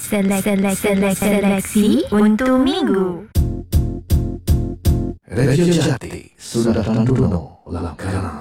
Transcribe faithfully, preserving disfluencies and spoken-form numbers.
Selek, selek, selek, seleksi untuk minggu. Radio Jati sudah tanduno dalam kerana